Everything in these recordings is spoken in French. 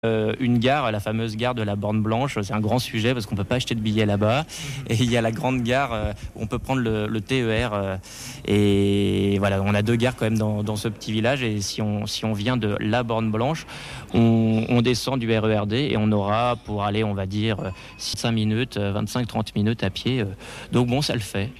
Une gare, la fameuse gare de la Borne Blanche, c'est un grand sujet parce qu'on peut pas acheter de billets là-bas. Et il y a la grande gare où on peut prendre le TER. Et voilà, on a 2 gares quand même dans ce petit village. Et si on vient de la Borne Blanche, on descend du RERD et on aura pour aller, on va dire, 5 minutes, 25-30 minutes à pied. Donc bon, ça le fait.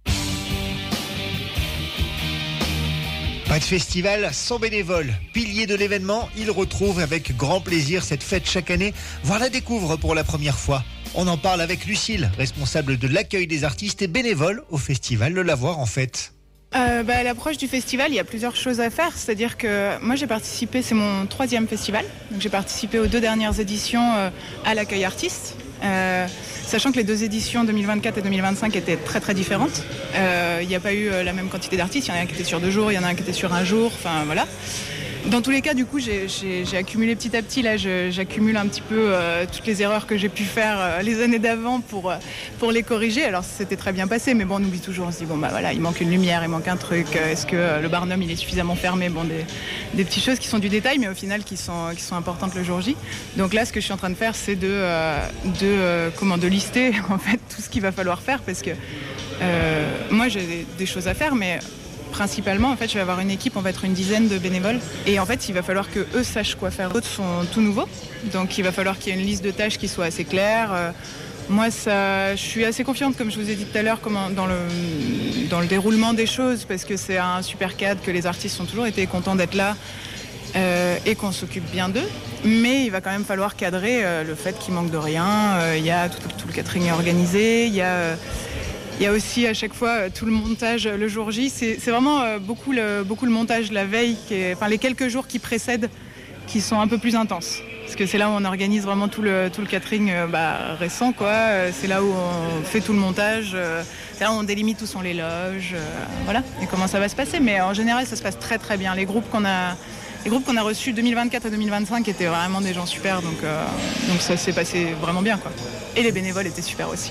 Pas de festival sans bénévoles. Pilier de l'événement, il retrouve avec grand plaisir cette fête chaque année, voire la découvre pour la première fois. On en parle avec Lucille, responsable de l'accueil des artistes et bénévole au festival Le Lavoir en fait. À l'approche du festival, il y a plusieurs choses à faire. C'est-à-dire que moi j'ai participé, c'est mon 3e festival. Donc j'ai participé aux 2 dernières éditions à l'accueil artiste. Sachant que les 2 éditions 2024 et 2025 étaient très très différentes. Il n'y a pas eu la même quantité d'artistes, il y en a un qui était sur 2 jours, il y en a un qui était sur 1 jour, enfin voilà. Dans tous les cas, du coup, j'ai accumulé petit à petit, là, j'accumule un petit peu toutes les erreurs que j'ai pu faire les années d'avant pour les corriger. Alors, c'était très bien passé, mais bon, on oublie toujours, on se dit, bon, bah voilà, il manque une lumière, il manque un truc, est-ce que le Barnum, il est suffisamment fermé? Bon, des petites choses qui sont du détail, mais au final, qui sont importantes le jour J. Donc là, ce que je suis en train de faire, c'est de lister, en fait, tout ce qu'il va falloir faire, parce que moi, j'ai des choses à faire, mais principalement, en fait, je vais avoir une équipe, on va être une dizaine de bénévoles. Et en fait, il va falloir que eux sachent quoi faire. D'autres sont tout nouveaux, donc il va falloir qu'il y ait une liste de tâches qui soit assez claire. Moi, je suis assez confiante, comme je vous ai dit tout à l'heure, dans le déroulement des choses, parce que c'est un super cadre, que les artistes ont toujours été contents d'être là et qu'on s'occupe bien d'eux. Mais il va quand même falloir cadrer le fait qu'il manque de rien. Il y a tout le catering est organisé, il y a aussi à chaque fois tout le montage le jour J. C'est vraiment beaucoup le montage la veille, les quelques jours qui précèdent, qui sont un peu plus intenses. Parce que c'est là où on organise vraiment tout le catering récent, quoi. C'est là où on fait tout le montage. C'est là où on délimite où sont les loges, voilà, et comment ça va se passer. Mais en général, ça se passe très très bien. Les groupes qu'on a reçus 2024 à 2025 étaient vraiment des gens super, donc ça s'est passé vraiment bien, quoi. Et les bénévoles étaient super aussi.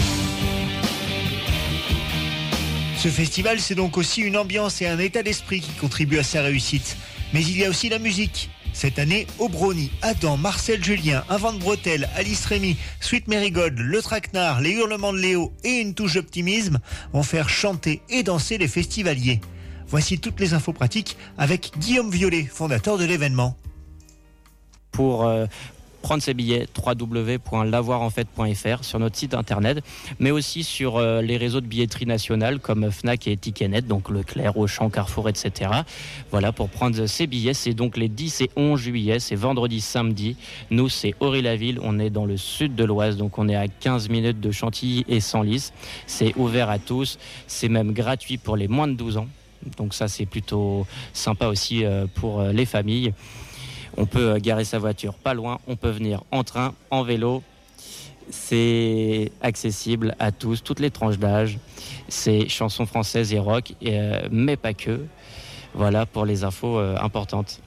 Ce festival, c'est donc aussi une ambiance et un état d'esprit qui contribuent à sa réussite. Mais il y a aussi la musique. Cette année, Obroni, Adam, Marcel Julien, Un vent de bretelles, Alice Rémy, Sweet Marigold, Le Traquenard, Les Hurlements de Léo et Une touche d'optimisme vont faire chanter et danser les festivaliers. Voici toutes les infos pratiques avec Guillaume Violet, fondateur de l'événement. Pour prendre ses billets, www.lavoirenfait.fr sur notre site internet, mais aussi sur les réseaux de billetterie nationale comme Fnac et Ticketnet, donc Leclerc, Auchan, Carrefour, etc. Voilà, pour prendre ses billets, c'est donc les 10 et 11 juillet, c'est vendredi, samedi. Nous, c'est Ory-la-Ville, on est dans le sud de l'Oise, donc on est à 15 minutes de Chantilly et Senlis. C'est ouvert à tous, c'est même gratuit pour les moins de 12 ans. Donc ça, c'est plutôt sympa aussi pour les familles. On peut garer sa voiture pas loin, on peut venir en train, en vélo. C'est accessible à tous, toutes les tranches d'âge. C'est chansons françaises et rock, mais pas que. Voilà pour les infos importantes.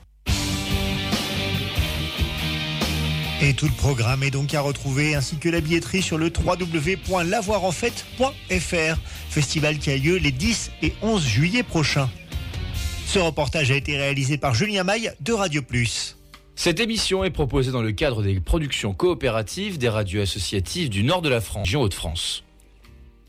Et tout le programme est donc à retrouver, ainsi que la billetterie sur le www.lavoirenfait.fr. Festival qui a lieu les 10 et 11 juillet prochains. Ce reportage a été réalisé par Julien Maille de Radio Plus. Cette émission est proposée dans le cadre des productions coopératives des radios associatives du nord de la France, région Hauts-de-France.